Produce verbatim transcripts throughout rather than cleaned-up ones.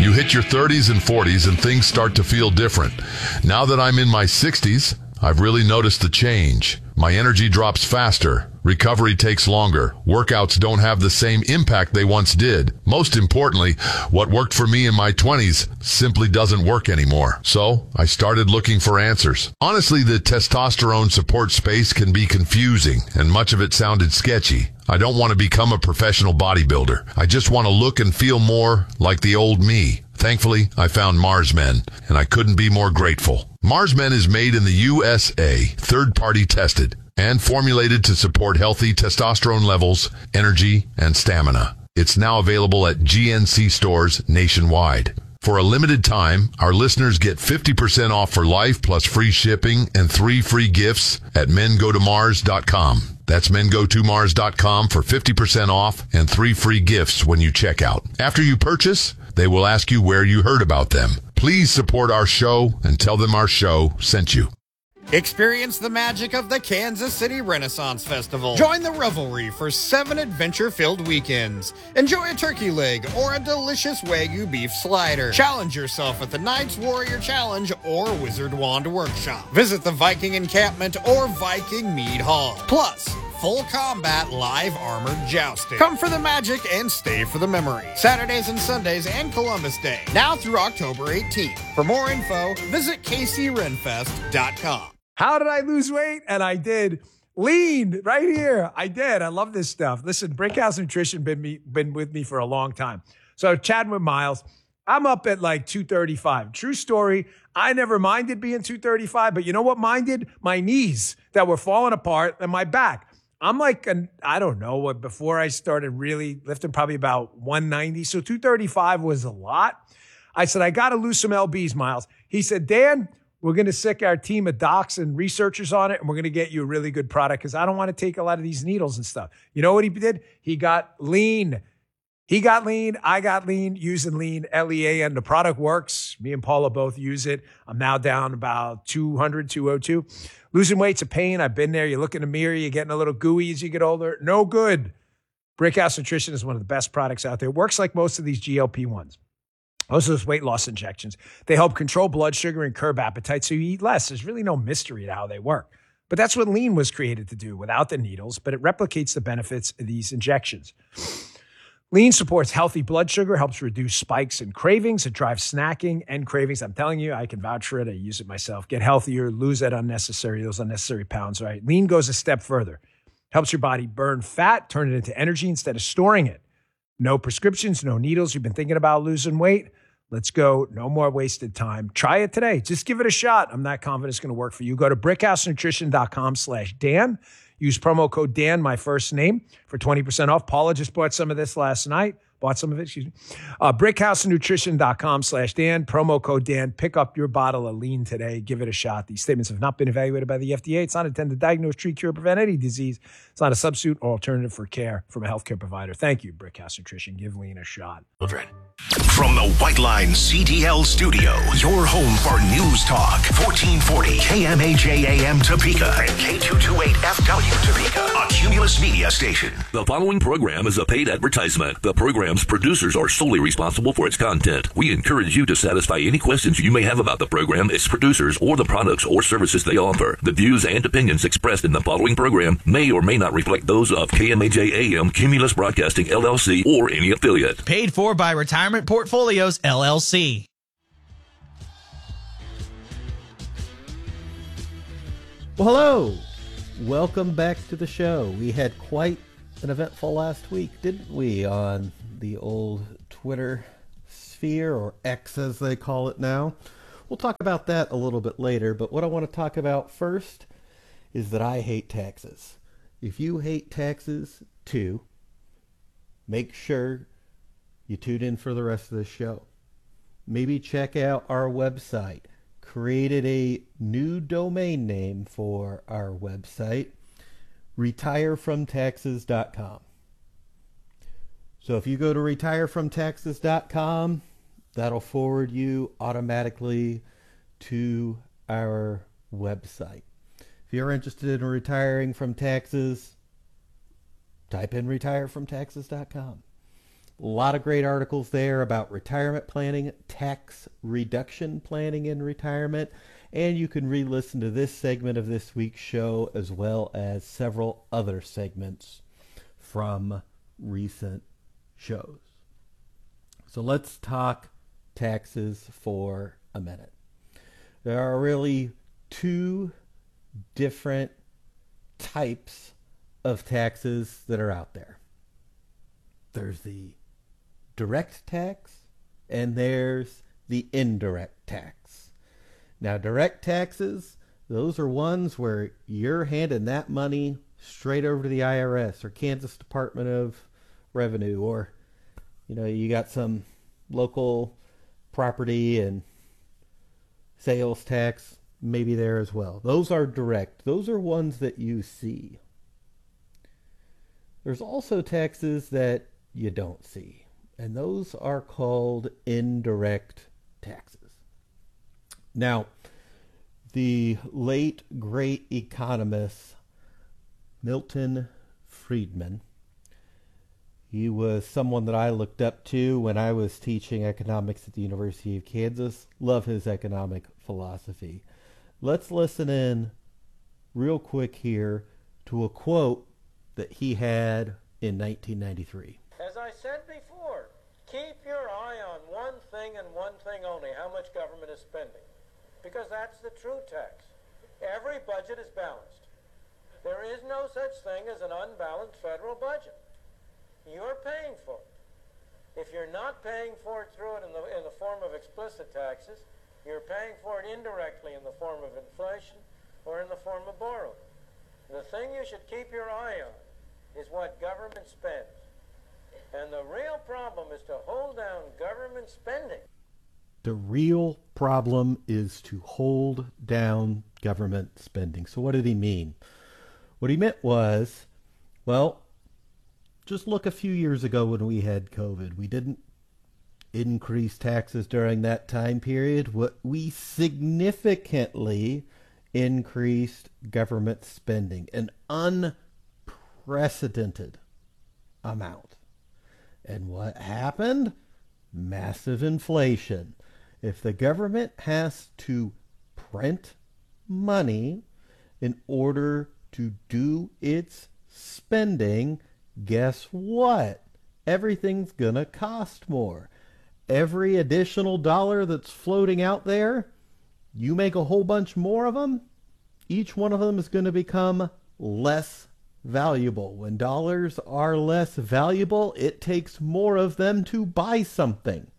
You hit your thirties and forties and things start to feel different. Now that I'm in my sixties, I've really noticed the change. My energy drops faster. Recovery takes longer. Workouts don't have the same impact they once did. Most importantly, what worked for me in my twenties simply doesn't work anymore. So I started looking for answers. Honestly, the testosterone support space can be confusing, and much of it sounded sketchy. I don't want to become a professional bodybuilder. I just want to look and feel more like the old me. Thankfully, I found Mars Men, and I couldn't be more grateful. Mars Men is made in the U S A, third-party tested, and formulated to support healthy testosterone levels, energy, and stamina. It's now available at G N C stores nationwide. For a limited time, our listeners get fifty percent off for life plus free shipping and three free gifts at men go to mars dot com. That's men go to mars dot com for fifty percent off and three free gifts when you check out. After you purchase, they will ask you where you heard about them. Please support our show and tell them our show sent you. Experience the magic of the Kansas City Renaissance Festival. Join the revelry for seven adventure-filled weekends. Enjoy a turkey leg or a delicious Wagyu beef slider. Challenge yourself at the Knights Warrior Challenge or Wizard Wand Workshop. Visit the Viking Encampment or Viking Mead Hall. Plus, full combat live armored jousting. Come for the magic and stay for the memory. Saturdays and Sundays and Columbus Day. Now through October eighteenth. For more info, visit k c renfest dot com. How did I lose weight? And I did. Lean right here. I did. I love this stuff. Listen, Brickhouse Nutrition been me been with me for a long time. So chatting with Miles, I'm up at like two thirty-five. True story. I never minded being two thirty-five, but you know what minded? My knees that were falling apart and my back. I'm like, an, I don't know what, before I started really lifting, probably about one ninety. So two thirty-five was a lot. I said, I got to lose some L Bs, Miles. He said, Dan, we're going to sick our team of docs and researchers on it, and we're going to get you a really good product because I don't want to take a lot of these needles and stuff. You know what he did? He got lean. He got lean. I got lean using lean, L E A, and the product works. Me and Paula both use it. I'm now down about two hundred, two oh two. Losing weight's a pain. I've been there. You look in the mirror, you're getting a little gooey as you get older. No good. Brickhouse Nutrition is one of the best products out there. It works like most of these G L P ones. Most of those weight loss injections. They help control blood sugar and curb appetite so you eat less. There's really no mystery to how they work. But that's what lean was created to do without the needles, but it replicates the benefits of these injections. Lean supports healthy blood sugar, helps reduce spikes and cravings. It drives snacking and cravings. I'm telling you, I can vouch for it. I use it myself. Get healthier, lose that unnecessary, those unnecessary pounds, right? Lean goes a step further. Helps your body burn fat, turn it into energy instead of storing it. No prescriptions, no needles. You've been thinking about losing weight? Let's go. No more wasted time. Try it today. Just give it a shot. I'm not confident it's going to work for you. Go to brickhousenutrition.com slash Dan. Use promo code Dan, my first name, for twenty percent off. Paula just bought some of this last night. Bought some of it, excuse me. Uh, brickhousenutrition.com slash Dan. Promo code Dan. Pick up your bottle of lean today. Give it a shot. These statements have not been evaluated by the F D A. It's not intended to diagnose, treat, cure, prevent any disease. It's not a substitute or alternative for care from a healthcare provider. Thank you, Brickhouse Nutrition. Give lean a shot. Children. From the White Line C D L studio, your home for News Talk, fourteen forty K M A J A M Topeka and K two twenty-eight F W Topeka, a Cumulus Media station. The following program is a paid advertisement. The program's producers are solely responsible for its content. We encourage you to satisfy any questions you may have about the program, its producers, or the products or services they offer. The views and opinions expressed in the following program may or may not reflect those of K M A J A M, Cumulus Broadcasting, L L C, or any affiliate. Paid for by Retirement Portfolios, L L C. Well, hello. Welcome back to the show. We had quite an eventful last week, didn't we, on the old Twitter sphere, or X as they call it now. We'll talk about that a little bit later, but what I want to talk about first is that I hate taxes. If you hate taxes too, make sure you tune in for the rest of the show. Maybe check out our website. Created a new domain name for our website, retire from taxes dot com. So if you go to retire from taxes dot com, that'll forward you automatically to our website. If you're interested in retiring from taxes, type in retire from taxes dot com. A lot of great articles there about retirement planning, tax reduction planning in retirement, and you can re-listen to this segment of this week's show as well as several other segments from recent shows. So let's talk taxes for a minute. There are really two different types of taxes that are out there. There's the direct tax and there's the indirect tax. Now, direct taxes, those are ones where you're handing that money straight over to the I R S or Kansas Department of Revenue, or, you know, you got some local property and sales tax maybe there as well. Those are direct. Those are ones that you see. There's also taxes that you don't see, and those are called indirect taxes. Now, the late great economist Milton Friedman, he was someone that I looked up to when I was teaching economics at the University of Kansas. Love his economic philosophy. Let's listen in real quick here to a quote that he had in nineteen ninety-three. As I said before, keep your eye on one thing and one thing only, how much government is spending. Because that's the true tax. Every budget is balanced. There is no such thing as an unbalanced federal budget. You're paying for it. If you're not paying for it through it in the, in the form of explicit taxes, you're paying for it indirectly in the form of inflation or in the form of borrowing. The thing you should keep your eye on is what government spends. And the real problem is to hold down government spending. The real problem is to hold down government spending. So what did he mean? What he meant was, well, just look a few years ago when we had COVID. We didn't increase taxes during that time period. What we significantly increased government spending, an unprecedented amount. And what happened? Massive inflation. If the government has to print money in order to do its spending, guess what? Everything's gonna cost more. Every additional dollar that's floating out there, you make a whole bunch more of them, each one of them is going to become less valuable. When dollars are less valuable, it takes more of them to buy something.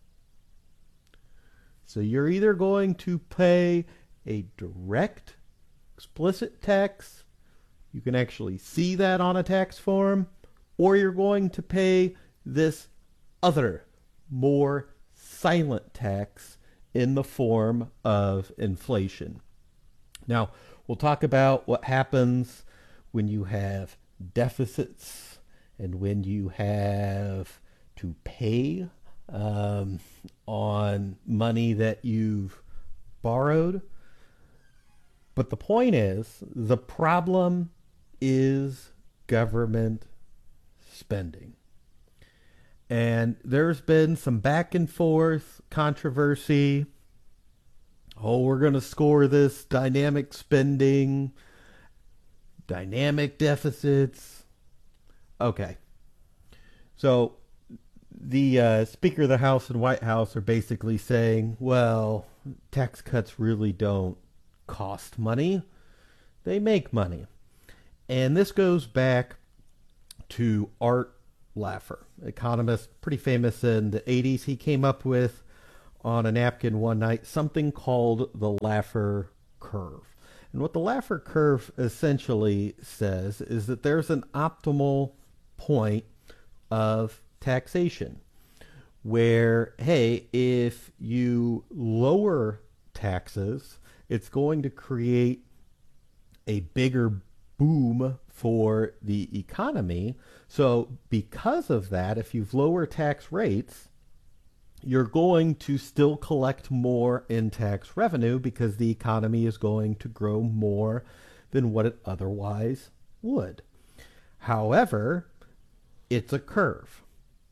So you're either going to pay a direct, explicit tax, you can actually see that on a tax form, or you're going to pay this other, more silent tax in the form of inflation. Now, we'll talk about what happens when you have deficits and when you have to pay um, on money that you've borrowed. But the point is, the problem is government spending. And there's been some back and forth controversy. Oh, we're going to score this dynamic spending, dynamic deficits. Okay. So the uh, Speaker of the House and White House are basically saying, well, tax cuts really don't cost money. They make money. And this goes back to Art Laffer, economist, pretty famous in the eighties. He came up with, on a napkin one night, something called the Laffer curve. And what the Laffer curve essentially says is that there's an optimal point of taxation where, hey, if you lower taxes, it's going to create a bigger boom for the economy. So because of that, if you've lowered tax rates, you're going to still collect more in tax revenue because the economy is going to grow more than what it otherwise would. However, it's a curve.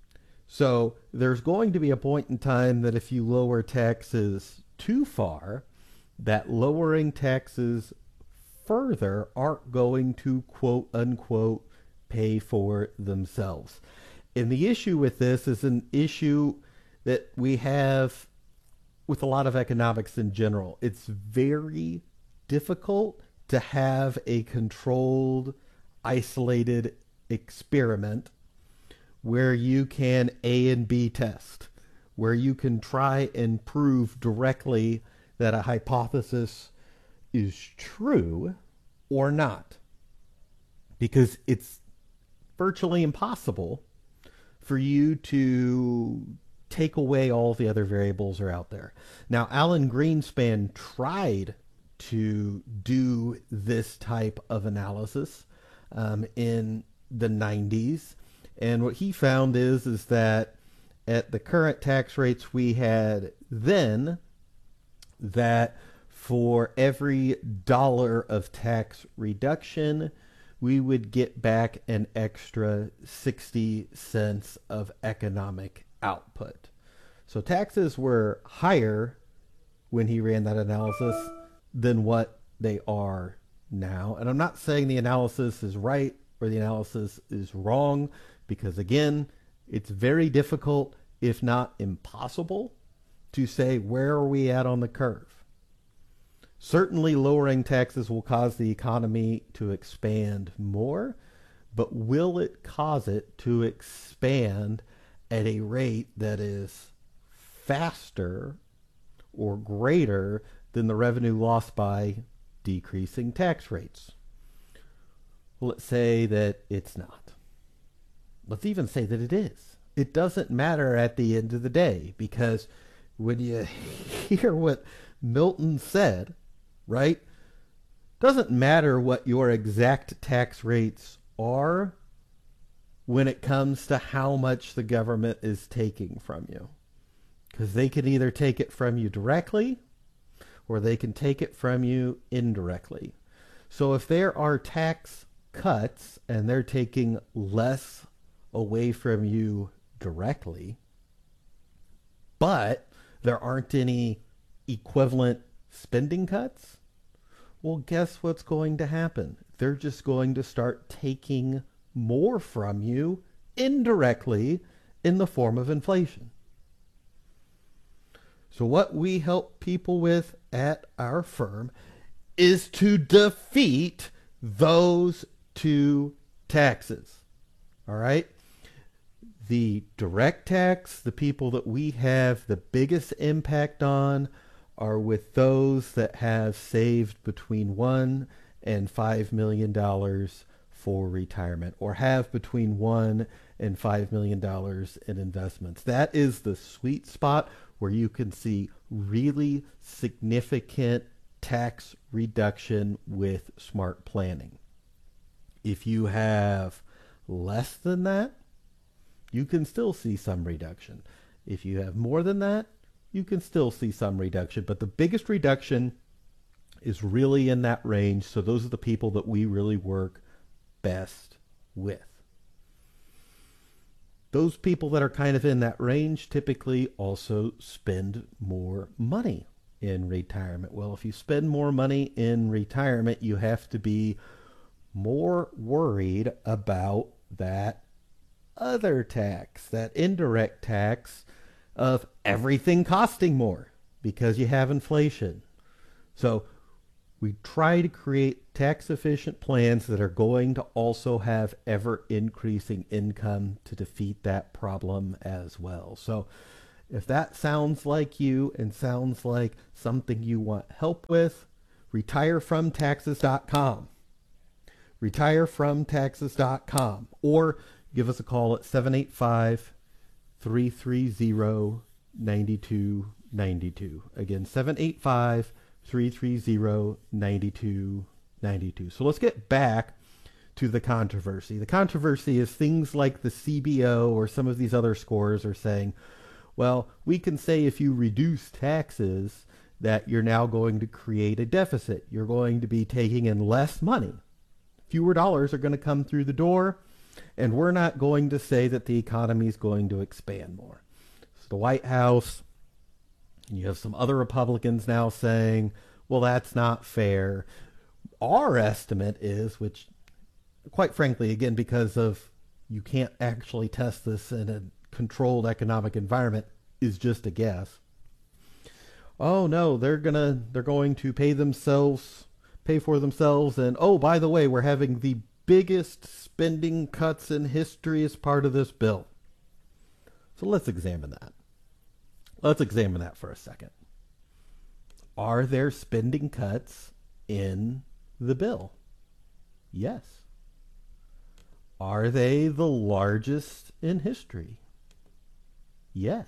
So there's going to be a point in time that if you lower taxes too far, that lowering taxes further aren't going to quote unquote pay for themselves. And the issue with this is an issue that we have with a lot of economics in general. It's very difficult to have a controlled, isolated experiment where you can A and B test, where you can try and prove directly that a hypothesis is true or not. Because it's virtually impossible for you to take away all the other variables are out there. Now, Alan Greenspan tried to do this type of analysis um, in the nineties. And what he found is, is that at the current tax rates we had then, that for every dollar of tax reduction, we would get back an extra sixty cents of economic output. So taxes were higher when he ran that analysis than what they are now. And I'm not saying the analysis is right or the analysis is wrong, because again, it's very difficult, if not impossible, to say where are we at on the curve. Certainly lowering taxes will cause the economy to expand more, but will it cause it to expand at a rate that is faster or greater than the revenue lost by decreasing tax rates? Well, let's say that it's not. Let's even say that it is. It doesn't matter at the end of the day, because when you hear what Milton said, right? Doesn't matter what your exact tax rates are when it comes to how much the government is taking from you. Because they can either take it from you directly or they can take it from you indirectly. So if there are tax cuts and they're taking less away from you directly, but there aren't any equivalent spending cuts, well, guess what's going to happen? They're just going to start taking more from you indirectly in the form of inflation. So what we help people with at our firm is to defeat those two taxes. All right? The direct tax, the people that we have the biggest impact on, are with those that have saved between one and five million dollars for retirement, or have between one and five million dollars in investments. That is the sweet spot where you can see really significant tax reduction with smart planning. If you have less than that, you can still see some reduction. If you have more than that, you can still see some reduction. But the biggest reduction is really in that range. So those are the people that we really work best with. Those people that are kind of in that range typically also spend more money in retirement. Well, if you spend more money in retirement, you have to be more worried about that other tax, that indirect tax of everything costing more because you have inflation. So we try to create tax efficient plans that are going to also have ever increasing income to defeat that problem as well. So if that sounds like you and sounds like something you want help with, retire from taxes dot com. retire from taxes dot com, or give us a call at seven eight five, three three zero, nine two nine two. Again, seven eight five, three three zero, nine two nine two. So let's get back to the controversy. The controversy is things like the C B O or some of these other scores are saying, well, we can say if you reduce taxes that you're now going to create a deficit. You're going to be taking in less money. Fewer dollars are going to come through the door. And we're not going to say that the economy is going to expand more. So the White House, and you have some other Republicans now saying, well, that's not fair. Our estimate is, which quite frankly, again, because of you can't actually test this in a controlled economic environment, is just a guess. Oh no, they're gonna they're going to pay themselves, pay for themselves, and oh, by the way, we're having the biggest spending cuts in history as part of this bill. So let's examine that. Let's examine that for a second. Are there spending cuts in the bill? Yes. Are they the largest in history? Yes.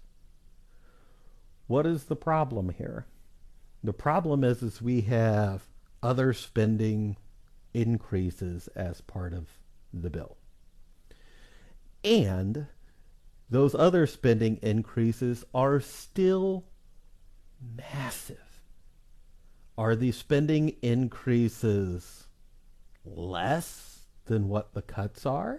What is the problem here? The problem is, is we have other spending increases as part of the bill. And those other spending increases are still massive. Are the spending increases less than what the cuts are?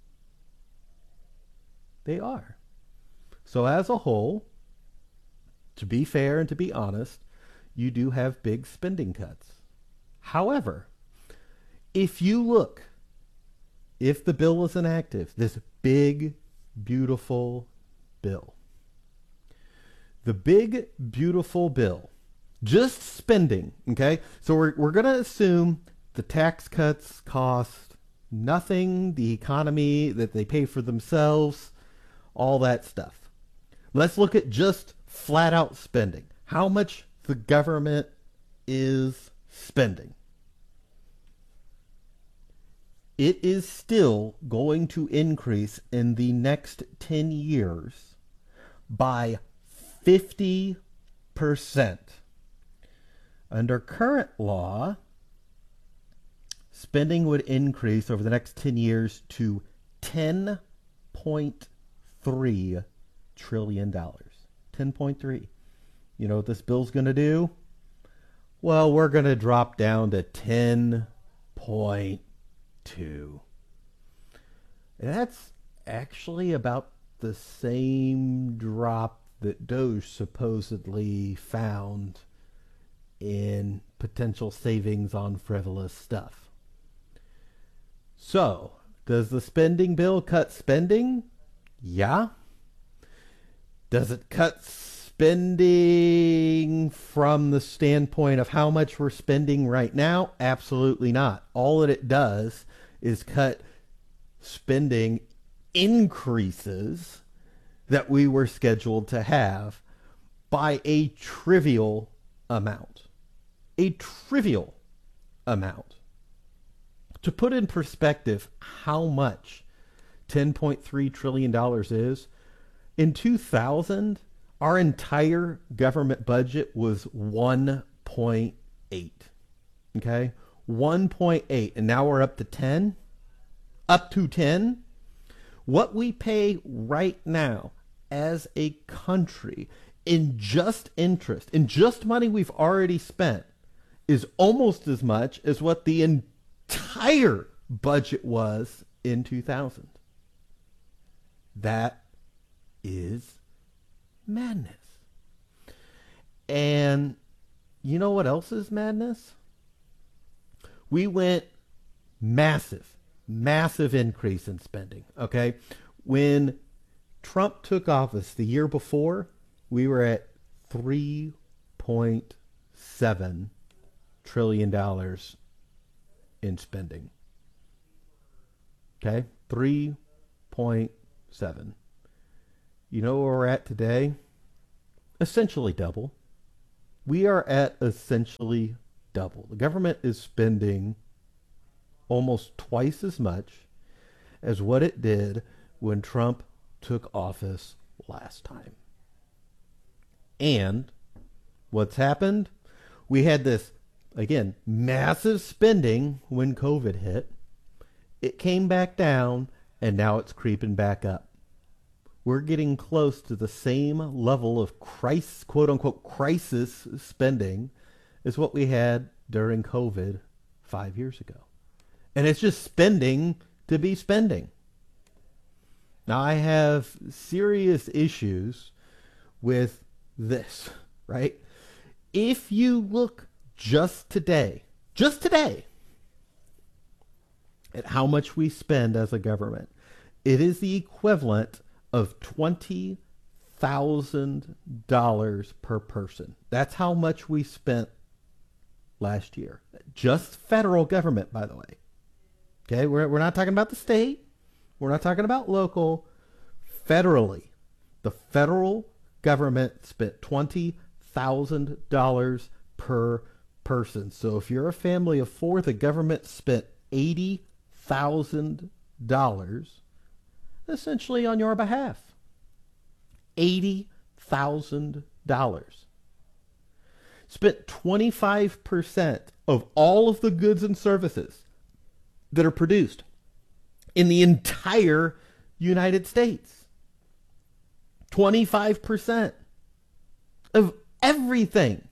They are. So as a whole, to be fair and to be honest, you do have big spending cuts. However, if you look, if the bill is enacted, this big, beautiful bill, the big, beautiful bill, just spending, okay? So we're we're going to assume the tax cuts cost nothing, the economy, that they pay for themselves, all that stuff. Let's look at just flat out spending. How much the government is spending. It is still going to increase in the next ten years by fifty percent. Under current law, spending would increase over the next ten years to ten point three trillion dollars. ten point three. You know what this bill's going to do? Well, we're going to drop down to ten point two. That's actually about the same drop that Doge supposedly found in potential savings on frivolous stuff. So, does the spending bill cut spending? Yeah. Does it cut spending from the standpoint of how much we're spending right now? Absolutely not. All that it does is cut spending increases that we were scheduled to have by a trivial amount. A trivial amount. To put in perspective how much ten point three trillion dollars is, in two thousand, our entire government budget was one point eight. Okay? one point eight. And now we're up to ten. Up to ten. What we pay right now as a country in just interest, in just money we've already spent, is almost as much as what the entire budget was in two thousand. That is madness. And you know what else is madness? We went massive, massive increase in spending, okay? When Trump took office the year before, we were at three point seven trillion dollars in spending. Okay? three point seven. You know where we're at today? Essentially double. We are at essentially double. The government is spending almost twice as much as what it did when Trump took office last time. And what's happened? We had this, again, massive spending when COVID hit. It came back down, and now it's creeping back up. We're getting close to the same level of crisis, quote-unquote crisis spending as what we had during COVID five years ago. And it's just spending to be spending. Now, I have serious issues with this, right? If you look just today, just today, at how much we spend as a government, it is the equivalent of twenty thousand dollars per person. That's how much we spent last year. Just federal government, by the way. Okay, we're, we're not talking about the state. We're not talking about local. Federally, the federal government spent twenty thousand dollars per person. So if you're a family of four, the government spent eighty thousand dollars essentially on your behalf. eighty thousand dollars. Spent twenty-five percent of all of the goods and services that are produced in the entire United States. twenty-five percent of everything.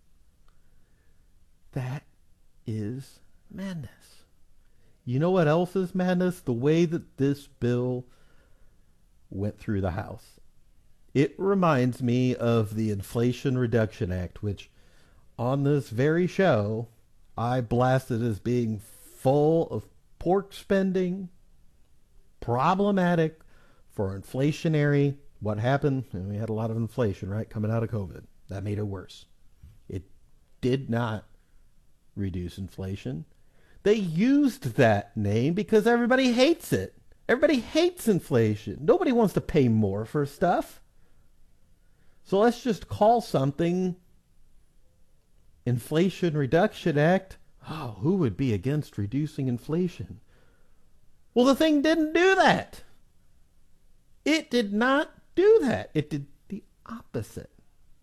That is madness. You know what else is madness? The way that this bill went through the House. It reminds me of the Inflation Reduction Act, which on this very show I blasted as being full of pork spending, problematic for inflationary. What happened? We had a lot of inflation, right, coming out of COVID. That made it worse. It did not reduce inflation. They used that name because everybody hates it. Everybody hates inflation. Nobody wants to pay more for stuff. So let's just call something Inflation Reduction Act. Oh, who would be against reducing inflation? Well, the thing didn't do that. It did not do that. It did the opposite.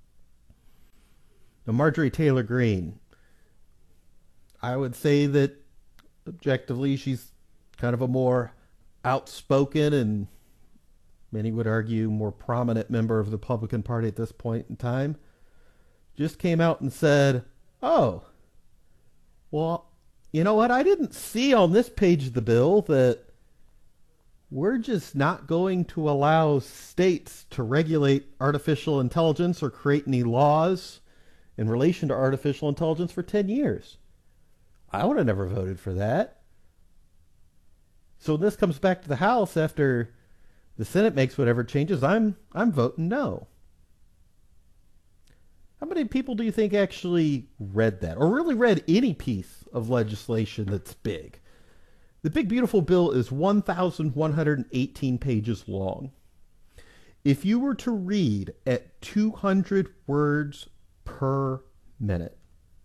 Now, Marjorie Taylor Greene, I would say that objectively she's kind of a more outspoken and many would argue more prominent member of the Republican Party at this point in time, just came out and said, oh, well, you know what? I didn't see on this page of the bill that we're just not going to allow states to regulate artificial intelligence or create any laws in relation to artificial intelligence for ten years. I would have never voted for that. So this comes back to the House after the Senate makes whatever changes. I'm I'm voting no. How many people do you think actually read that or really read any piece of legislation that's big? The Big Beautiful Bill is one thousand one hundred eighteen pages long. If you were to read at two hundred words per minute,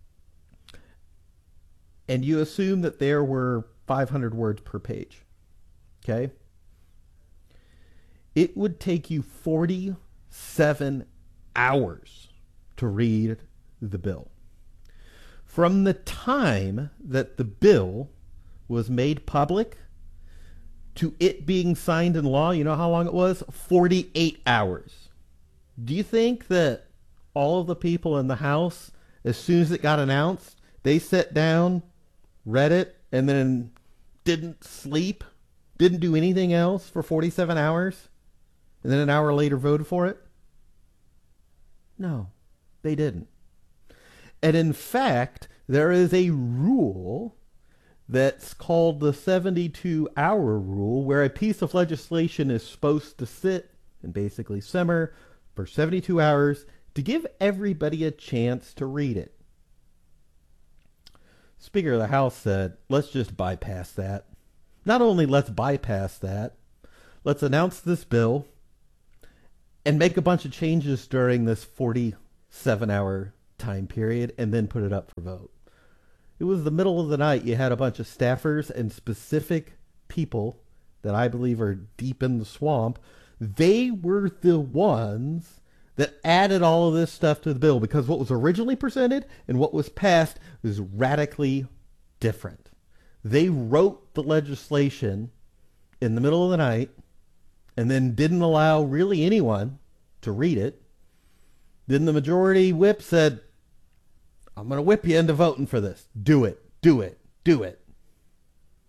and you assume that there were five hundred words per page, okay? It would take you forty-seven hours to read the bill. From the time that the bill was made public to it being signed in law, you know how long it was? forty-eight hours. Do you think that all of the people in the House, as soon as it got announced, they sat down, read it, and then didn't sleep, didn't do anything else for forty-seven hours, and then an hour later voted for it? No, they didn't. And in fact, there is a rule that's called the seventy-two hour rule, where a piece of legislation is supposed to sit and basically simmer for seventy-two hours to give everybody a chance to read it. Speaker of the House said, let's just bypass that. Not only let's bypass that, let's announce this bill and make a bunch of changes during this forty-seven hour time period and then put it up for vote. It was the middle of the night. You had a bunch of staffers and specific people that I believe are deep in the swamp. They were the ones that added all of this stuff to the bill because what was originally presented and what was passed was radically different. They wrote the legislation in the middle of the night and then didn't allow really anyone to read it. Then the majority whip said, I'm going to whip you into voting for this. Do it, do it, do it.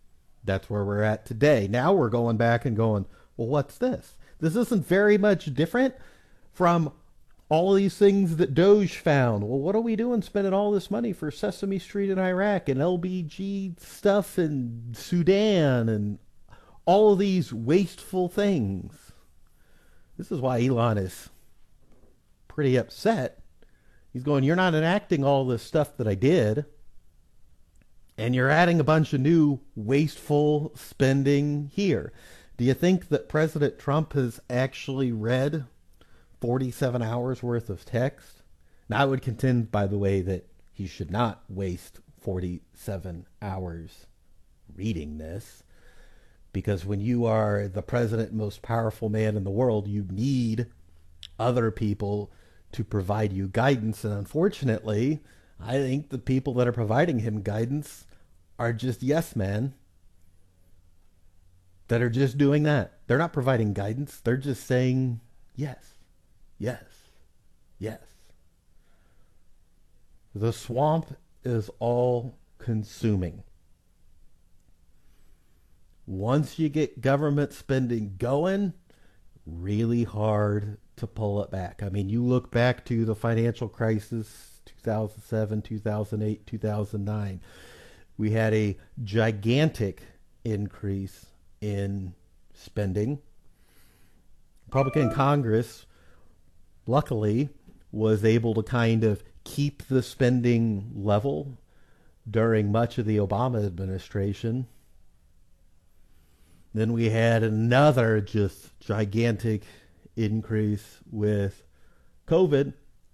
That's where we're at today. Now we're going back and going, well, what's this? This isn't very much different from all of these things that Doge found. Well, what are we doing spending all this money for Sesame Street in Iraq and L B G stuff in Sudan and all of these wasteful things? This is why Elon is pretty upset. He's going, you're not enacting all this stuff that I did, and you're adding a bunch of new wasteful spending here. Do you think that President Trump has actually read forty-seven hours worth of text? Now, I would contend, by the way, that he should not waste forty-seven hours reading this, because when you are the president, most powerful man in the world, you need other people to provide you guidance. And unfortunately, I think the people that are providing him guidance are just yes men that are just doing that. They're not providing guidance. They're just saying yes, yes, yes. The swamp is all consuming. Once you get government spending going, really hard to pull it back. I mean, you look back to the financial crisis, two thousand seven, two thousand eight, two thousand nine. We had a gigantic increase in spending. Republican Congress, luckily, was able to kind of keep the spending level during much of the Obama administration. Then we had another just gigantic increase with COVID.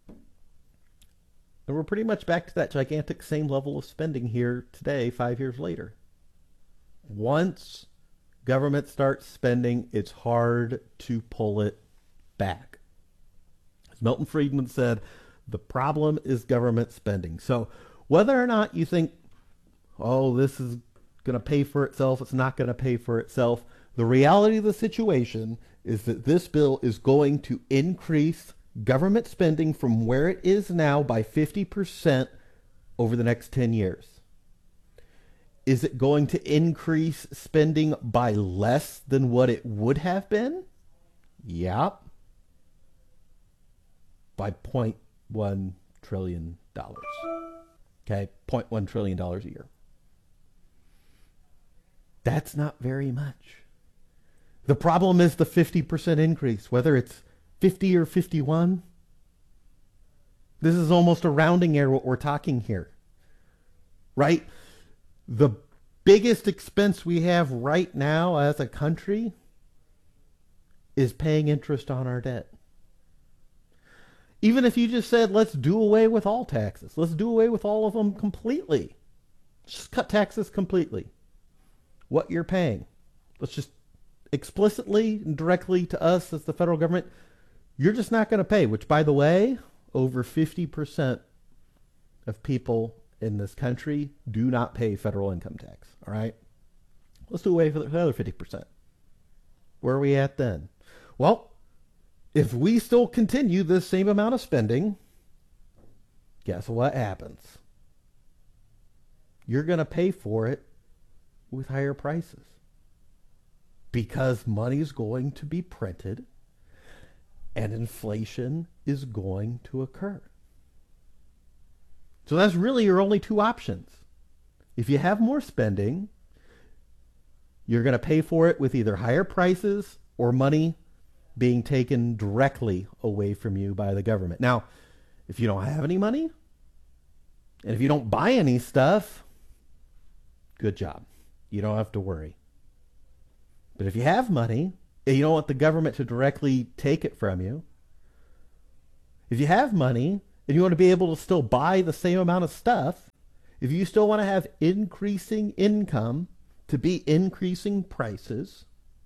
And we're pretty much back to that gigantic same level of spending here today, five years later. Once government starts spending, it's hard to pull it back. As Milton Friedman said, the problem is government spending. So whether or not you think, oh, this is going to pay for itself, it's not going to pay for itself, the reality of the situation is that this bill is going to increase government spending from where it is now by fifty percent over the next ten years. Is it going to increase spending by less than what it would have been? Yep. By zero point one trillion dollars. Okay, zero point one trillion dollars a year. That's not very much. The problem is the fifty percent increase, whether it's fifty or fifty-one. This is almost a rounding error what we're talking here, right? The biggest expense we have right now as a country is paying interest on our debt. Even if you just said, let's do away with all taxes, let's do away with all of them completely. Just cut taxes completely. What you're paying, let's just explicitly and directly to us as the federal government, you're just not going to pay, which, by the way, over fifty percent of people in this country do not pay federal income tax, all right? Let's do away with the other fifty percent. Where are we at then? Well, if we still continue this same amount of spending, guess what happens? You're going to pay for it with higher prices, because money is going to be printed and inflation is going to occur. So that's really your only two options. If you have more spending, you're going to pay for it with either higher prices or money being taken directly away from you by the government. Now, if you don't have any money, and if you don't buy any stuff, good job. You don't have to worry. But if you have money, and you don't want the government to directly take it from you, if you have money and you want to be able to still buy the same amount of stuff, if you still want to have increasing income to be increasing prices,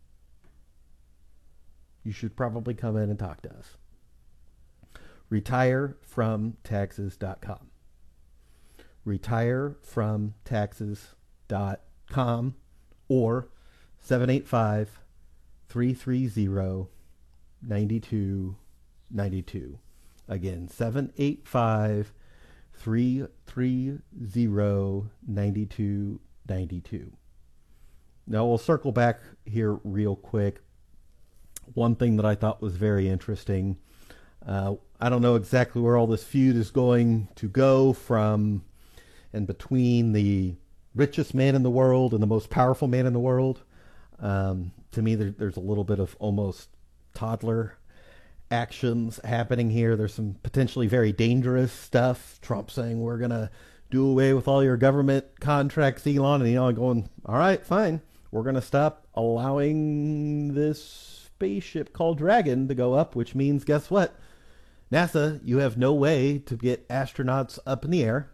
you should probably come in and talk to us. retire from taxes dot com. retire from taxes dot com or seven eight five, three three zero, nine two nine two. Again, seven eight five, three three zero, nine two nine two. now we'll circle back here real quick. One thing that I thought was very interesting, uh, I don't know exactly where all this feud is going to go from and between the richest man in the world and the most powerful man in the world. Um, to me, there, there's a little bit of almost toddler actions happening here. There's some potentially very dangerous stuff. Trump saying we're going to do away with all your government contracts, Elon, and Elon going, all right, fine. We're going to stop allowing this spaceship called Dragon to go up, which means, guess what? NASA, you have no way to get astronauts up in the air.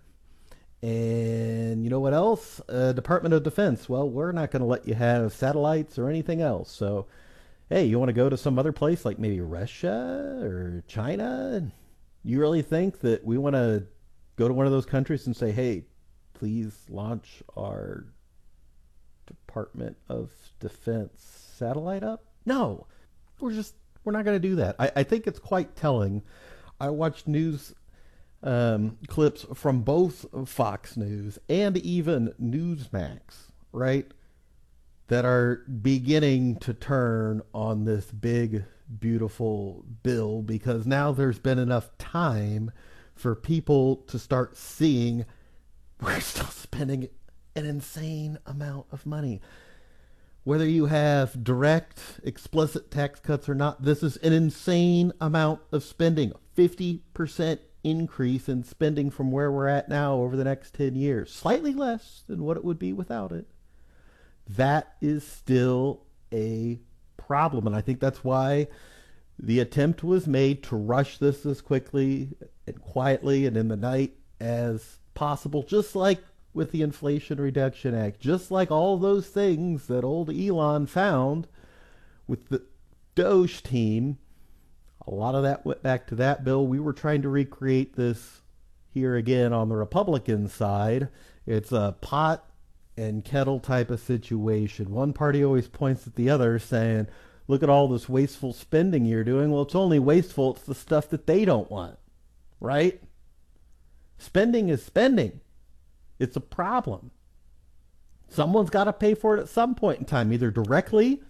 And you know what else? Uh, Department of Defense. Well, we're not going to let you have satellites or anything else. So, hey, you want to go to some other place like maybe Russia or China? You really think that we want to go to one of those countries and say, hey, please launch our Department of Defense satellite up? No, we're just, we're not going to do that. I, I think it's quite telling. I watched news um, clips from both Fox News and even Newsmax, right, that are beginning to turn on this big, beautiful bill, because now there's been enough time for people to start seeing we're still spending an insane amount of money. Whether you have direct, explicit tax cuts or not, this is an insane amount of spending. fifty percent increase in spending from where we're at now over the next ten years. Slightly less than what it would be without it. That is still a problem. And I think that's why the attempt was made to rush this as quickly and quietly and in the night as possible, just like with the Inflation Reduction Act, just like all those things that old Elon found with the Doge team. A lot of that went back to that bill. We were trying to recreate this here again on the Republican side. It's a pot and kettle type of situation. One party always points at the other saying, look at all this wasteful spending you're doing. Well, it's only wasteful. It's the stuff that they don't want, right? Spending is spending. It's a problem. Someone's got to pay for it at some point in time, either directly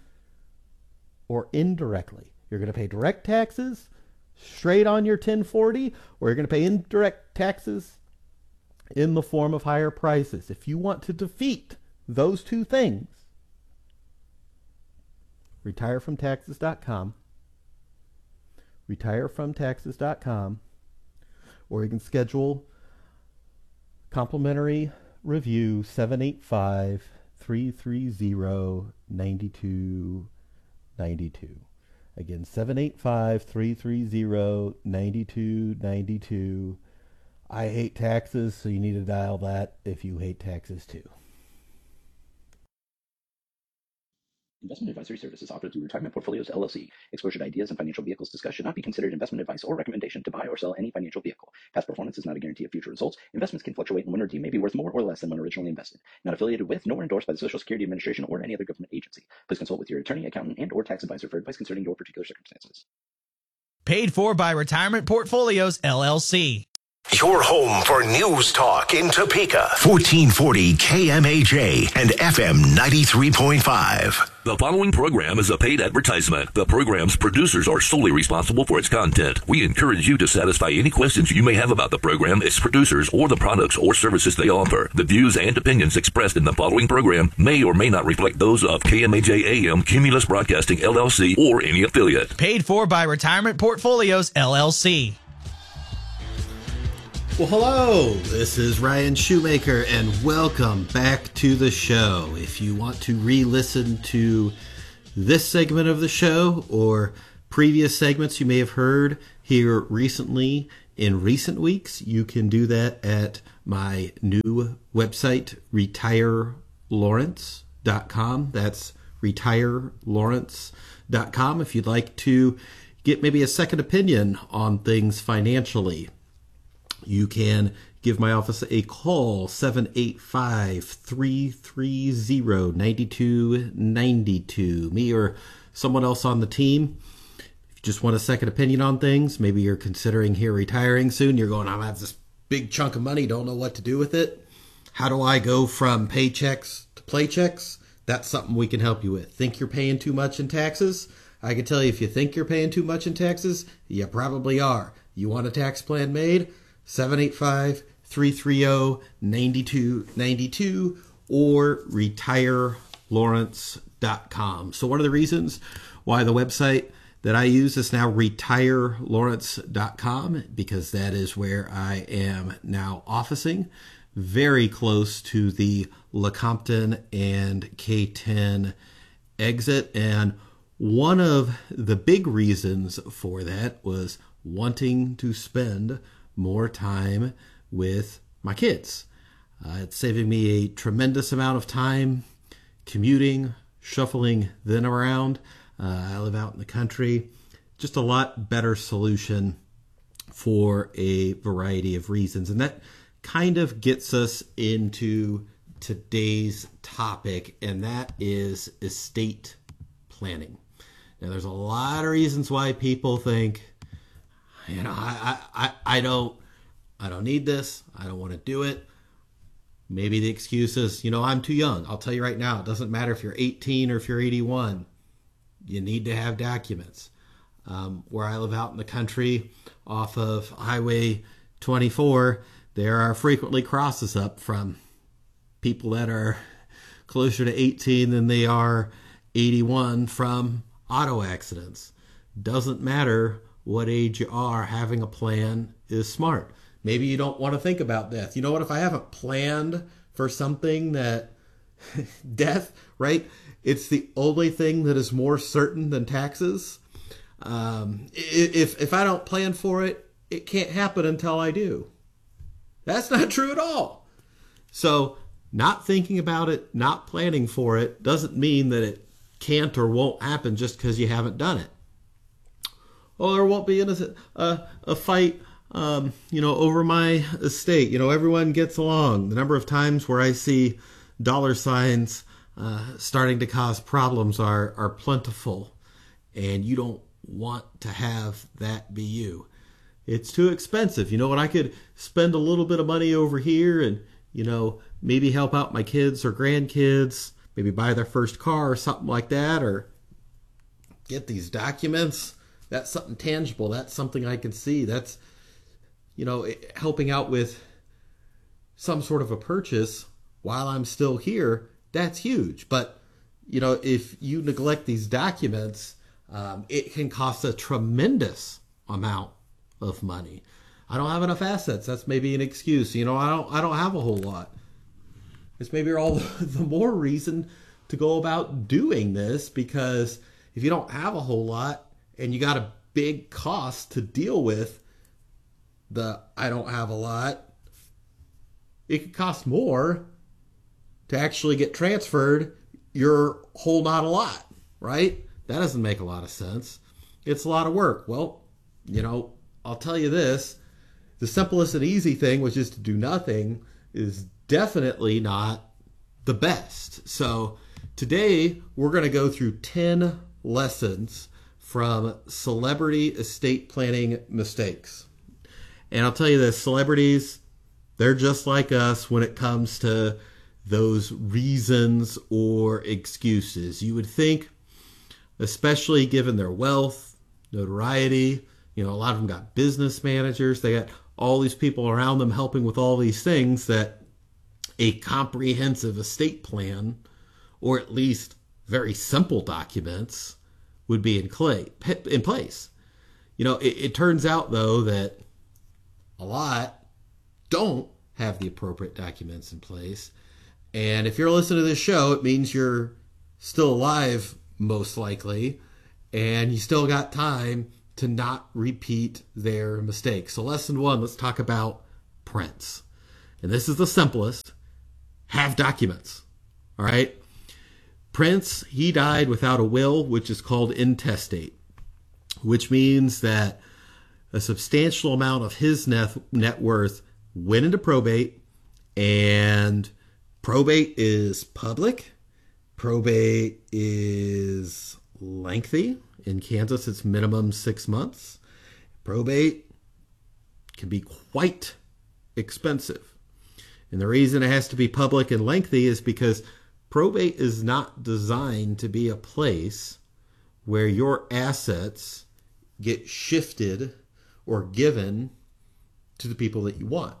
or indirectly. You're going to pay direct taxes straight on your ten forty, or you're going to pay indirect taxes in the form of higher prices. If you want to defeat those two things, retire from taxes dot com, retire from taxes dot com, or you can schedule complimentary review seven eight five, three three zero, nine two nine two. Again, seven eight five, three three zero, nine two nine two. I hate taxes, so you need to dial that if you hate taxes too. Investment advisory services offered through Retirement Portfolios, L L C. Exposure to ideas and financial vehicles discussed should not be considered investment advice or recommendation to buy or sell any financial vehicle. Past performance is not a guarantee of future results. Investments can fluctuate, and one or two may be worth more or less than when originally invested. Not affiliated with, nor endorsed by the Social Security Administration or any other government agency. Please consult with your attorney, accountant, and or tax advisor for advice concerning your particular circumstances. Paid for by Retirement Portfolios, L L C. Your home for news talk in Topeka. fourteen forty K M A J and F M ninety-three point five. The following program is a paid advertisement. The program's producers are solely responsible for its content. We encourage you to satisfy any questions you may have about the program, its producers, or the products or services they offer. The views and opinions expressed in the following program may or may not reflect those of K M A J A M, Cumulus Broadcasting, L L C, or any affiliate. Paid for by Retirement Portfolios, L L C. Well, hello, this is Ryan Shoemaker, and welcome back to the show. If you want to re-listen to this segment of the show or previous segments you may have heard here recently in recent weeks, you can do that at my new website, retire lawrence dot com. That's retire lawrence dot com if you'd like to get maybe a second opinion on things financially. You can give my office a call, seven eight five, three three zero, nine two nine two. Me or someone else on the team. If you just want a second opinion on things, maybe you're considering here retiring soon. You're going, I have this big chunk of money, don't know what to do with it. How do I go from paychecks to playchecks? that's something we can help you with. Think you're paying too much in taxes? I can tell you, if you think you're paying too much in taxes, you probably are. You want a tax plan made? seven eight five, three three zero, nine two nine two or retire lawrence dot com. So one of the reasons why the website that I use is now retire lawrence dot com, because that is where I am now officing, very close to the Lecompton and K ten exit. And one of the big reasons for that was wanting to spend more time with my kids. Uh, it's saving me a tremendous amount of time commuting, shuffling them around. Uh, I live out in the country. Just a lot better solution for a variety of reasons. And that kind of gets us into today's topic, and that is estate planning. Now, there's a lot of reasons why people think, you know, I, I, I don't, I don't need this. I don't want to do it. Maybe the excuse is, you know, I'm too young. I'll tell you right now, it doesn't matter if you're eighteen or if you're eighty-one. You need to have documents. Um, where I live out in the country off of Highway twenty-four, there are frequently crosses up from people that are closer to eighteen than they are eighty-one from auto accidents. Doesn't matter what age you are, having a plan is smart. Maybe you don't want to think about death. You know what? If I haven't planned for something that death, right? It's the only thing that is more certain than taxes. Um, if, if I don't plan for it, it can't happen until I do. That's not true at all. So not thinking about it, not planning for it, doesn't mean that it can't or won't happen just because you haven't done it. Oh, there won't be a, a, a fight, um, you know, over my estate. You know, everyone gets along. The number of times where I see dollar signs uh, starting to cause problems are, are plentiful, and you don't want to have that be you. It's too expensive. You know what? I could spend a little bit of money over here and, you know, maybe help out my kids or grandkids, maybe buy their first car or something like that, or get these documents. That's something tangible. That's something I can see. That's, you know, helping out with some sort of a purchase while I'm still here. That's huge. But, you know, if you neglect these documents, um, it can cost a tremendous amount of money. I don't have enough assets. That's maybe an excuse. You know, I don't, I don't have a whole lot. It's maybe all the more reason to go about doing this, because if you don't have a whole lot and you got a big cost to deal with, the I don't have a lot, it could cost more to actually get transferred your whole not a lot, right? That doesn't make a lot of sense. It's a lot of work. Well, you know, I'll tell you this, the simplest and easy thing, which is to do nothing, is definitely not the best. So today we're going to go through ten lessons from celebrity estate planning mistakes. And I'll tell you this, celebrities, they're just like us when it comes to those reasons or excuses. You would think, especially given their wealth, notoriety, you know, a lot of them got business managers, they got all these people around them helping with all these things, that a comprehensive estate plan, or at least very simple documents, would be in, clay, in place. You know, it, it turns out, though, that a lot don't have the appropriate documents in place. And if you're listening to this show, it means you're still alive, most likely, and you still got time to not repeat their mistakes. So lesson one, let's talk about Prince. And this is the simplest. Have documents. All right? Prince, he died without a will, which is called intestate, which means that a substantial amount of his net, net worth went into probate, and probate is public. Probate is lengthy. In Kansas, it's minimum six months. Probate can be quite expensive. And the reason it has to be public and lengthy is because Probate is not designed to be a place where your assets get shifted or given to the people that you want.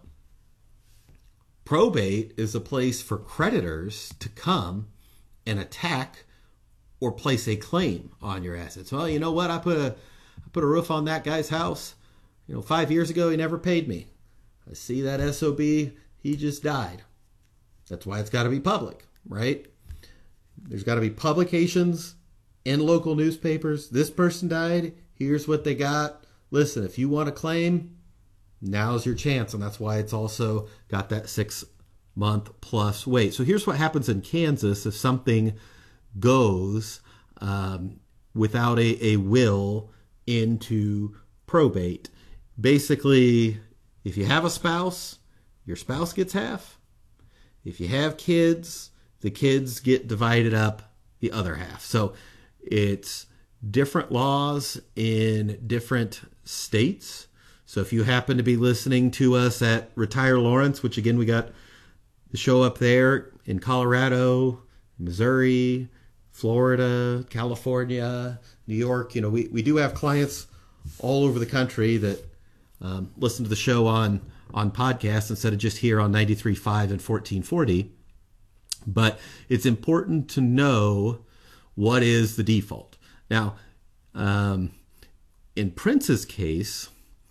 Probate is a place for creditors to come and attack or place a claim on your assets. Well, you know what? I put a I put a roof on that guy's house. You know, five years ago, he never paid me. I see that S O B, he just died. That's why it's got to be public, right? There's got to be publications in local newspapers. This person died. Here's what they got. Listen, if you want to claim, now's your chance. And that's why it's also got that six month plus wait. So here's what happens in Kansas if something goes um, without a, a will into probate. Basically, if you have a spouse, your spouse gets half. If you have kids, the kids get divided up the other half. So it's different laws in different states. So if you happen to be listening to us at Retire Lawrence, which again, we got the show up there in Colorado, Missouri, Florida, California, New York, you know, we, we do have clients all over the country that um, listen to the show on, on podcasts instead of just here on ninety-three point five and fourteen forty. But it's important to know what is the default. Now, um, in Prince's case,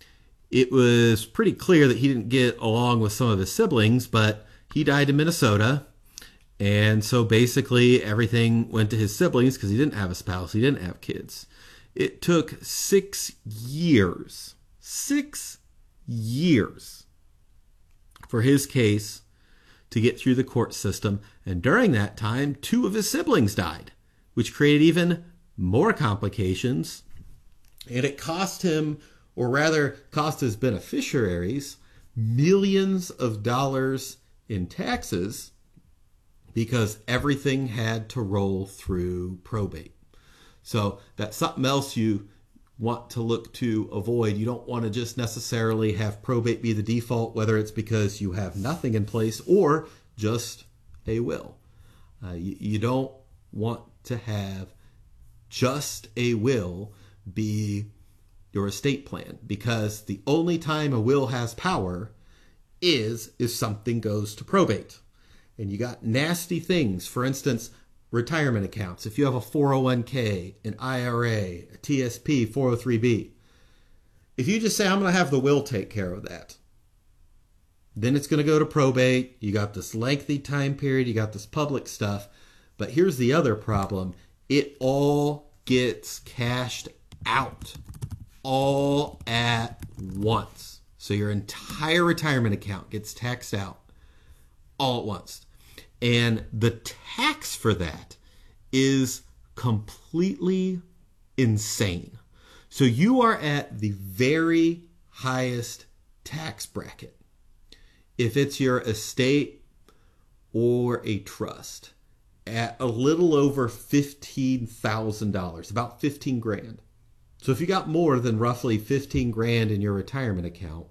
it was pretty clear that he didn't get along with some of his siblings, but he died in Minnesota. And so basically everything went to his siblings because he didn't have a spouse. He didn't have kids. It took six years, six years for his case to get through the court system. And during that time, two of his siblings died, which created even more complications. And it cost him, or rather cost his beneficiaries, millions of dollars in taxes because everything had to roll through probate. So that's something else you want to look to avoid. You don't want to just necessarily have probate be the default, whether it's because you have nothing in place or just a will. Uh, you, you don't want to have just a will be your estate plan, because the only time a will has power is if something goes to probate. And you got nasty things. For instance, retirement accounts. If you have a four oh one k, an I R A, a T S P, four oh three b, if you just say, I'm going to have the will take care of that, then it's going to go to probate. You got this lengthy time period. You got this public stuff. But here's the other problem. It all gets cashed out all at once. So your entire retirement account gets taxed out all at once. And the tax for that is completely insane. So you are at the very highest tax bracket if it's your estate or a trust, at a little over fifteen thousand dollars, about fifteen grand. So if you got more than roughly fifteen grand in your retirement account,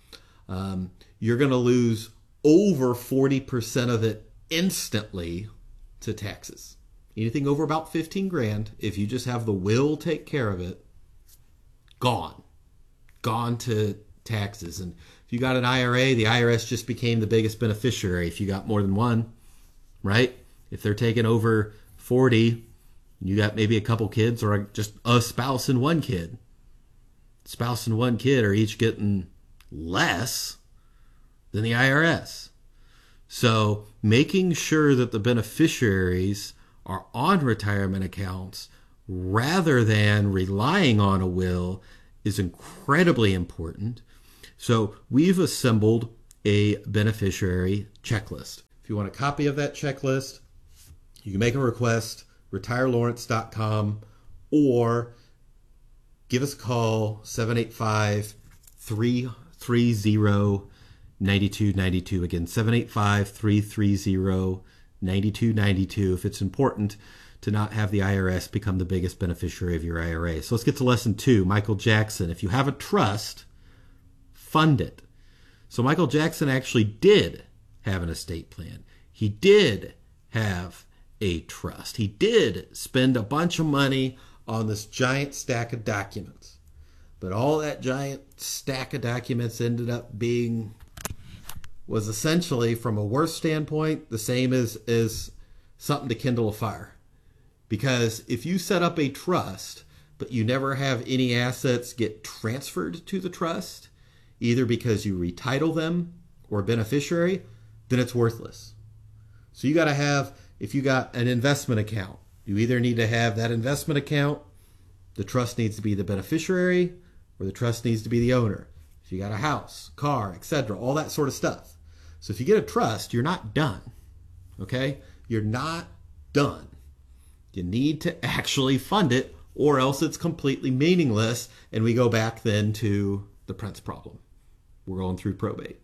um, you're going to lose over forty percent of it instantly to taxes. Anything over about fifteen grand, if you just have the will take care of it, gone. Gone to taxes. And if you got an I R A, the I R S just became the biggest beneficiary if you got more than one, right? If they're taking over forty, you got maybe a couple kids or just a spouse and one kid. Spouse and one kid are each getting less than the I R S. So making sure that the beneficiaries are on retirement accounts rather than relying on a will is incredibly important. So we've assembled a beneficiary checklist. If you want a copy of that checklist, you can make a request, retire lawrence dot com, or give us a call, seven eight five, three three zero, nine two nine two. Again, seven eight five, three three zero, nine two nine two if it's important to not have the I R S become the biggest beneficiary of your I R A. So let's get to lesson two. Michael Jackson. If you have a trust, fund it. So Michael Jackson actually did have an estate plan. He did have a trust. He did spend a bunch of money on this giant stack of documents. But all that giant stack of documents ended up being, was essentially, from a worth standpoint, the same as, as something to kindle a fire. Because if you set up a trust, but you never have any assets get transferred to the trust, either because you retitle them or beneficiary, then it's worthless. So you got to have, if you got an investment account, you either need to have that investment account, the trust needs to be the beneficiary, or the trust needs to be the owner. If you got a house, car, et cetera, all that sort of stuff. So if you get a trust, you're not done. Okay? You're not done. You need to actually fund it, or else it's completely meaningless, and we go back then to the Prince problem. We're going through probate.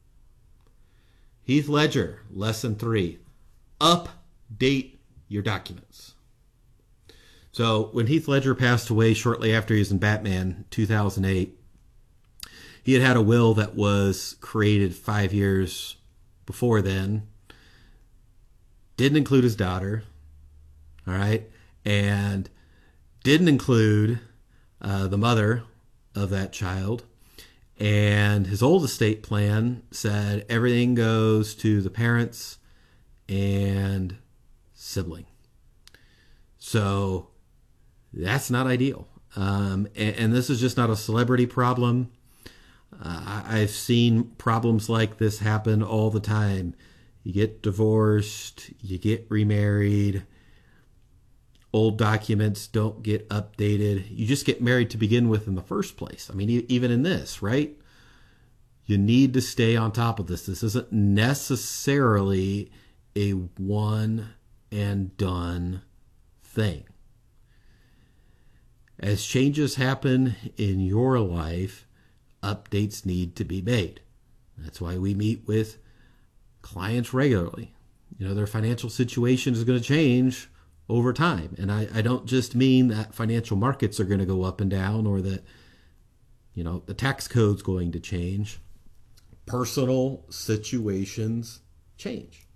Heath Ledger, lesson three. Update your documents. So when Heath Ledger passed away shortly after he was in Batman, two thousand eight, he had had a will that was created five years before then. Didn't include his daughter, all right, and didn't include uh, the mother of that child. And his old estate plan said everything goes to the parents and sibling. So that's not ideal. Um, and, and this is just not a celebrity problem. Uh, I've seen problems like this happen all the time. You get divorced, you get remarried, old documents don't get updated. You just get married to begin with in the first place. I mean, e- even in this, right? You need to stay on top of this. This isn't necessarily a one and done thing. As changes happen in your life, updates need to be made. That's why we meet with clients regularly. You know, their financial situation is going to change over time. And I, I don't just mean that financial markets are going to go up and down, or that, you know, the tax code's going to change. Personal situations change.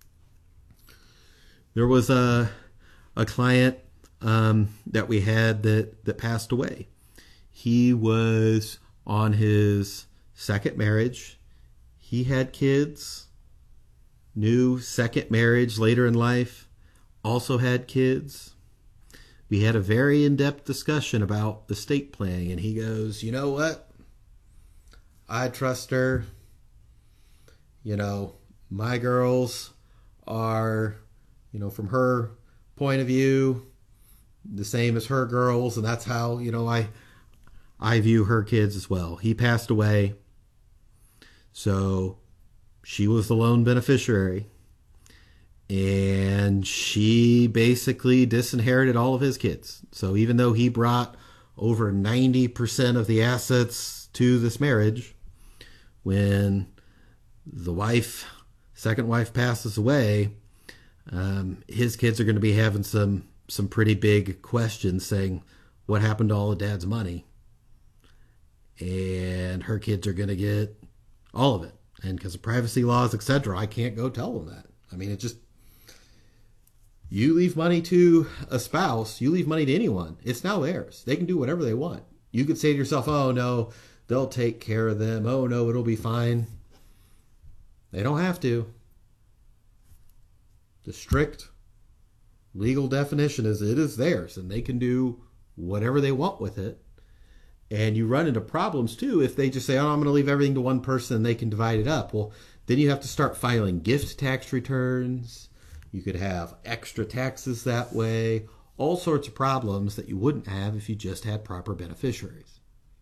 There was a a client um, that we had that, that passed away. He was on his second marriage. He had kids. New second marriage later in life. Also had kids. We had a very in-depth discussion about estate planning, and he goes, you know what? I trust her. You know, my girls are, you know, from her point of view, the same as her girls, and that's how, you know, I I view her kids as well. He passed away, so she was the lone beneficiary, and she basically disinherited all of his kids. So even though he brought over ninety percent of the assets to this marriage, when the wife, second wife, passes away, um, his kids are going to be having some some pretty big questions, saying, what happened to all of dad's money? And her kids are going to get all of it. And because of privacy laws, et cetera, I can't go tell them that. I mean, it just, you leave money to a spouse, you leave money to anyone, it's now theirs. They can do whatever they want. You could say to yourself, oh no, they'll take care of them. Oh no, it'll be fine. They don't have to. The strict legal definition is it is theirs, and they can do whatever they want with it. And you run into problems too if they just say, oh, I'm going to leave everything to one person and they can divide it up. Well, then you have to start filing gift tax returns. You could have extra taxes that way. All sorts of problems that you wouldn't have if you just had proper beneficiaries.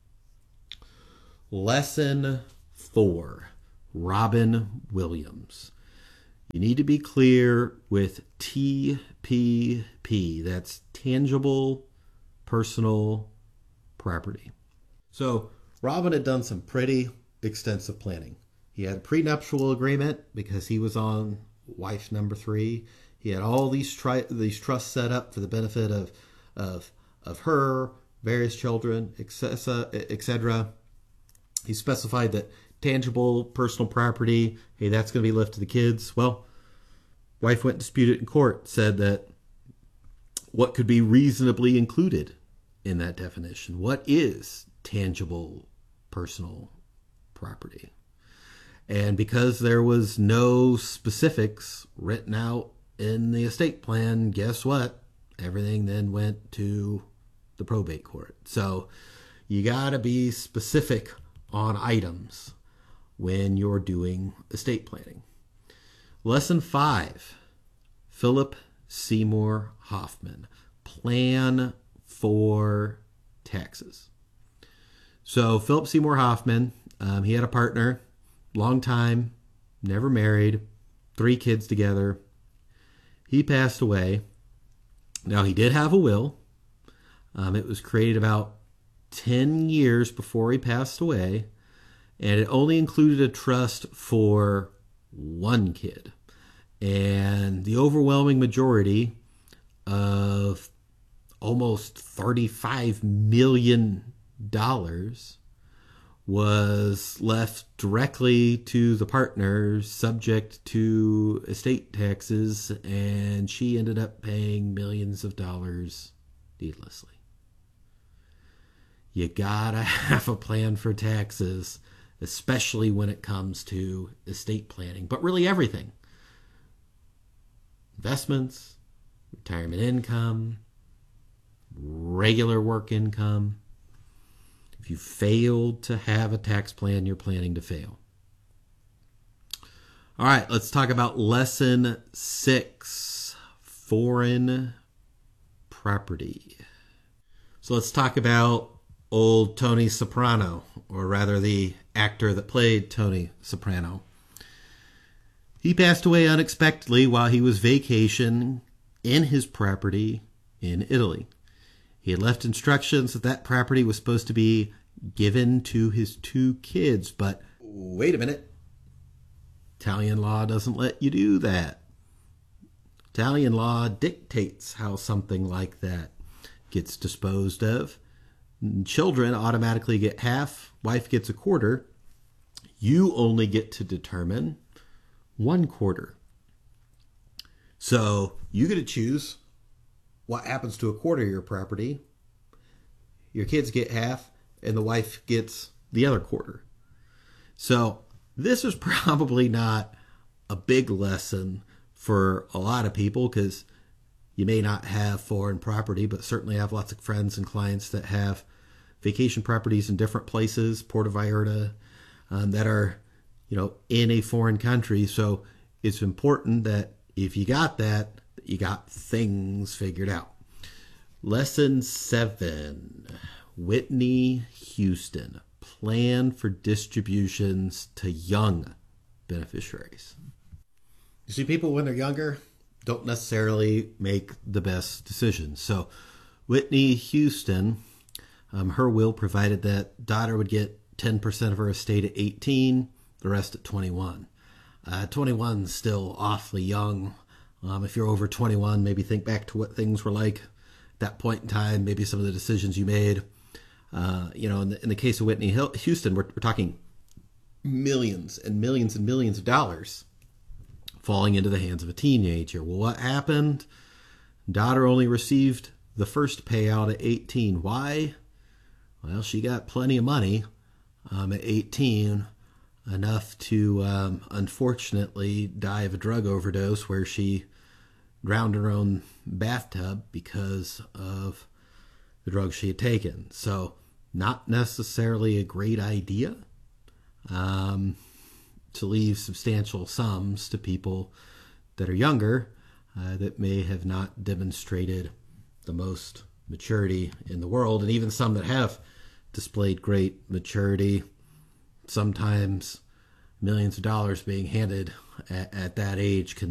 Lesson four. Robin Williams. You need to be clear with T P P. That's tangible personal property. So Robin had done some pretty extensive planning. He had a prenuptial agreement because he was on wife number three. He had all these tri- these trusts set up for the benefit of of of her, various children, et cetera. He specified that tangible personal property, hey, that's going to be left to the kids. Well, Wife went and disputed it in court, said that what could be reasonably included in that definition? What is tangible personal property? And because there was no specifics written out in the estate plan, guess what? Everything then went to the probate court. So you got to be specific on items when you're doing estate planning. Lesson five, Philip Seymour Hoffman, plan for taxes. So Philip Seymour Hoffman, um, he had a partner, long time, never married, three kids together. He passed away. Now, he did have a will. Um, it was created about ten years before he passed away, and it only included a trust for one kid. And the overwhelming majority of almost thirty-five million dollars was left directly to the partner, subject to estate taxes, and she ended up paying millions of dollars needlessly. You gotta have a plan for taxes, especially when it comes to estate planning, but really everything. Investments, retirement income, regular work income. If you failed to have a tax plan, you're planning to fail. All right, let's talk about lesson six, foreign property. So let's talk about old Tony Soprano, or rather the actor that played Tony Soprano. He passed away unexpectedly while he was vacationing in his property in Italy. He had left instructions that that property was supposed to be given to his two kids, but wait a minute. Italian law doesn't let you do that. Italian law dictates how something like that gets disposed of. Children automatically get half, wife gets a quarter. You only get to determine one quarter. So you get to choose what happens to a quarter of your property. Your kids get half, and the wife gets the other quarter. So this is probably not a big lesson for a lot of people, because you may not have foreign property, but certainly have lots of friends and clients that have vacation properties in different places, Puerto Vallarta, um, that are, you know, in a foreign country. So it's important that if you got that, that you got things figured out. Lesson seven, Whitney Houston, plan for distributions to young beneficiaries. You see, people when they're younger don't necessarily make the best decisions. So Whitney Houston, um, her will provided that daughter would get ten percent of her estate at eighteen, the rest at twenty-one. Uh, twenty-one is still awfully young. Um, if you're over twenty-one, maybe think back to what things were like at that point in time, maybe some of the decisions you made. Uh, you know, in the, in the case of Whitney Houston, we're, we're talking millions and millions and millions of dollars falling into the hands of a teenager. Well, what happened? Daughter only received the first payout at eighteen. Why? Well, she got plenty of money um, at eighteen, enough to um, unfortunately die of a drug overdose where she drowned her own bathtub because of the drugs she had taken. So not necessarily a great idea um, to leave substantial sums to people that are younger uh, that may have not demonstrated the most maturity in the world, and even some that have displayed great maturity. Sometimes millions of dollars being handed at, at that age can